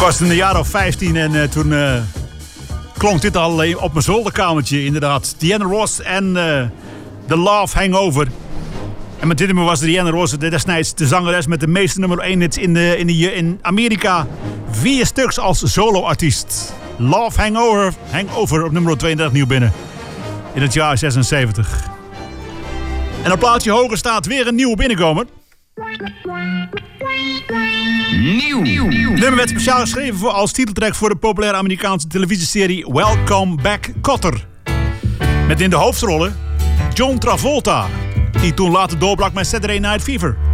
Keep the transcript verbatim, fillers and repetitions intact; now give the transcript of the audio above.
was in de jaren of vijftien en uh, toen uh, klonk dit al uh, op mijn zolderkamertje inderdaad. Diana Ross en uh, The Love Hangover. En met dit nummer was Diana Ross destijds de zangeres met de meeste nummer één hits in, de, in, de, in Amerika. Vier stuks als solo-artiest. Love Hangover, Hangover op nummer tweeëndertig nieuw binnen. In het jaar zesenzeventig. En op plaatje hoger staat weer een nieuwe binnenkomer. Nieuw. Nieuw. Nummer werd speciaal geschreven voor, als titeltrack voor de populaire Amerikaanse televisieserie Welcome Back, Kotter. Met in de hoofdrollen John Travolta, die toen later doorbrak met Saturday Night Fever.